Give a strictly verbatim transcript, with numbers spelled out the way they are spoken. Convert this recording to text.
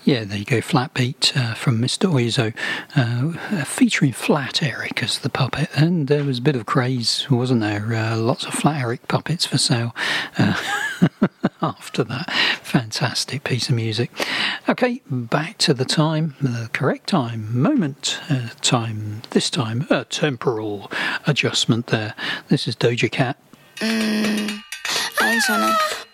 Yeah, there you go, Flat Beat uh, from Mister Oizo, uh, featuring Flat Eric as the puppet. And there was a bit of craze, wasn't there? Uh, lots of Flat Eric puppets for sale uh, after that. Fantastic piece of music. Okay, back to the time, the correct time, moment uh, time, this time a temporal adjustment there. This is Doja Cat. Mm, I ain't tryna